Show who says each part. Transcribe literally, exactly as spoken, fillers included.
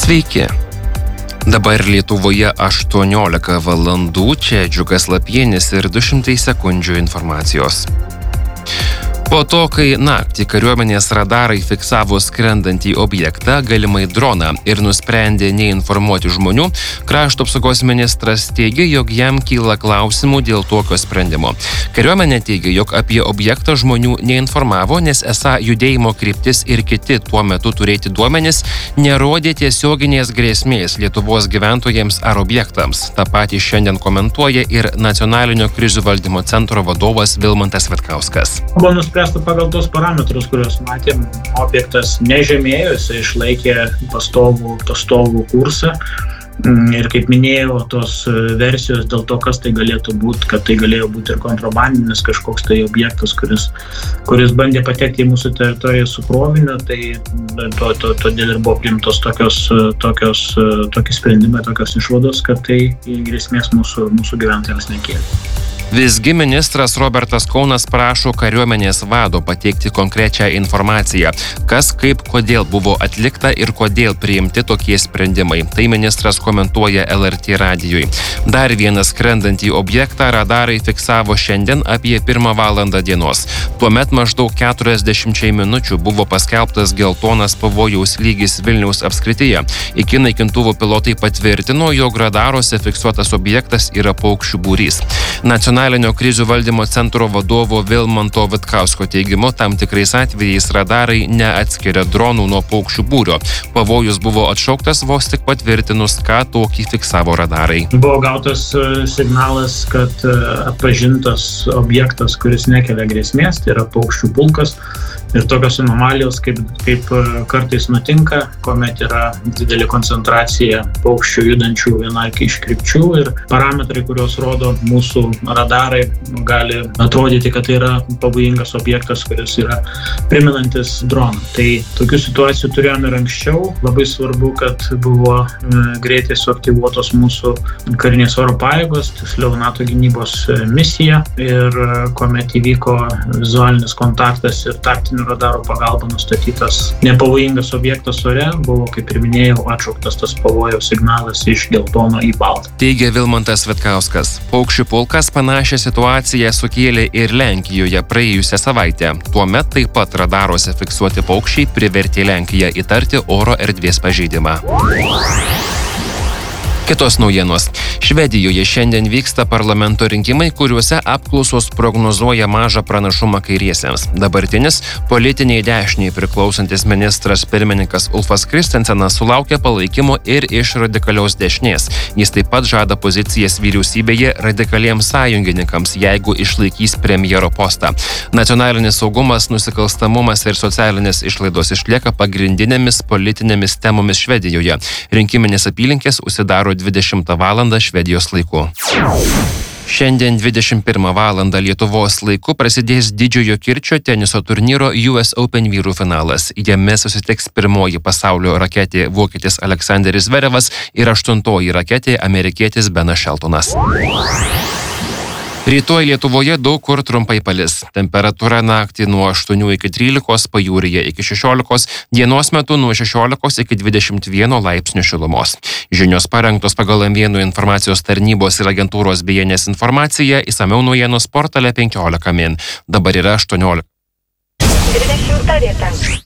Speaker 1: Sveiki. Dabar Lietuvoje aštuoniolika valandų, čia Džiugas Lapienis ir du šimtai sekundžių informacijos. Po to, kai naktį kariuomenės radarai fiksavo skrendantį objektą, galimai droną, ir nusprendė neinformuoti žmonių, krašto apsaugos ministras teigė, jog jam kyla klausimų dėl tokio sprendimo. Kariuomenė teigė, jog apie objektą žmonių neinformavo, nes esą judėjimo kryptis ir kiti tuo metu turėti duomenys nerodė tiesioginės grėsmės Lietuvos gyventojams ar objektams. Ta patį šiandien komentuoja ir Nacionalinio krizių valdymo centro vadovas Vilmantas Vitkauskas.
Speaker 2: Spręsta pagal tos parametrus, kuriuos matėm, objektas nežemėjo, jisai išlaikė pastovų, pastovų kursą. Ir kaip minėjau, tos versijos dėl to, kas tai galėtų būti, kad tai galėjo būti ir kontrabandinis kažkoks tai objektas, kuris, kuris bandė patekti į mūsų teritoriją su kroviniu, tai to, to, todėl ir buvo priimtos tokios, tokios, tokie sprendimai, tokios išvados, kad tai grėsmės mūsų, mūsų gyventojams nekėlė.
Speaker 1: Visgi ministras Robertas Kaunas prašo kariuomenės vado pateikti konkrečią informaciją, kas, kaip, kodėl buvo atlikta ir kodėl priimti tokie sprendimai. Tai ministras komentuoja L R T radijui. Dar vieną skrendantį objektą radarai fiksavo šiandien apie pirmą valandą dienos. Tuomet maždaug keturiasdešimčiai minučių buvo paskelbtas geltonas pavojaus lygis Vilniaus apskrityje. Iki naikintuvų pilotai patvirtino, jog radaruose fiksuotas objektas yra paukščių būrys. Nacionalinio krizių valdymo centro vadovo Vilmanto Vitkausko teigimu, tam tikrais atvejais radarai neatskiria dronų nuo paukščių būrio. Pavojus buvo atšauktas vos tik patvirtinus, ką tokį fiksavo radarai.
Speaker 2: Buvo gautas signalas, kad atpažintas objektas, kuris nekelia grėsmės, tai yra paukščių pulkas. Ir tokios anomalijos, kaip, kaip kartais nutinka, kuomet yra didelė koncentracija paukščių judančių vienai iš krypčių ir parametrai, kuriuos rodo mūsų radarai, gali atrodyti, kad tai yra pavojingas objektas, kuris yra primenantis droną. Tai tokių situacijų turėjome ir anksčiau. Labai svarbu, kad buvo greitai suaktyvuotos mūsų karinės oro pajėgos, tiksliau NATO gynybos misija, ir kuomet įvyko vizualinis kontaktas ir taktinių radaro pagalba nustatytas nepavojingas objektas ore, buvo, kaip ir minėjau, atšauktas tas pavojaus signalas iš geltono į baltą.
Speaker 1: Teigia Vilmantas Vitkauskas. Paukščių pulkas panašią situaciją sukėlė ir Lenkijoje praėjusią savaitę. Tuomet taip pat radaruose fiksuoti paukščiai privertė Lenkiją įtarti oro erdvės pažeidimą. Kitos naujienos. Švedijoje šiandien vyksta parlamento rinkimai, kuriuose apklausos prognozuoja mažą pranašumą kairiesiems. Dabartinis politiniai dešiniai priklausantis ministras pirmininkas Ulfas Kristensenas sulaukė palaikymo ir iš radikalios dešinės. Jis taip pat žada pozicijas vyriausybėje radikaliems sąjungininkams, jeigu išlaikys premjero postą. Nacionalinis saugumas, nusikalstamumas ir socialinės išlaidos išlieka pagrindinėmis politinėmis temomis Švedijoje. Rinkiminės apylinkės užsidaro dvidešimtą valandą Švedijos laiku. Šiandien dvidešimt pirmą valandą Lietuvos laiku prasidės Didžiojo Kirčio teniso turnyro U S Open vyrų finalas. Jame susitiks pirmoji pasaulio raketė vokietis Aleksanderis Zverevas ir aštuntoji raketė amerikietis Benas Šeltonas. Rytoj Lietuvoje daug kur trumpai palis. Temperatūra naktį nuo aštuonių iki trylikos, pajūryje iki šešiolikos, dienos metu nuo šešiolikos iki dvidešimt vieno laipsnių šilumos. Žinios parengtos pagal M vienas informacijos tarnybos ir agentūros B N S informaciją, išsamiau naujienos portale penkiolika min. Dabar yra aštuoniolika.